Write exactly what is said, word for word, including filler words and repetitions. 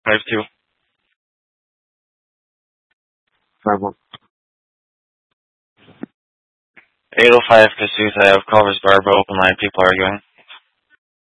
five two. Five one. eight oh five Cassuth. I have Culver's Barber open line. People arguing.